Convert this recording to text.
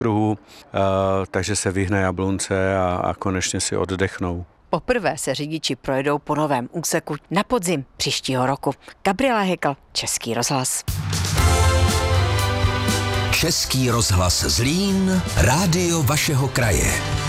pruhu, takže se vyhne Jablunce a konečně si oddechnou. Poprvé se řidiči projedou po novém úseku na podzim příštího roku. Gabriela Hekl, Český rozhlas. Český rozhlas Zlín, rádio vašeho kraje.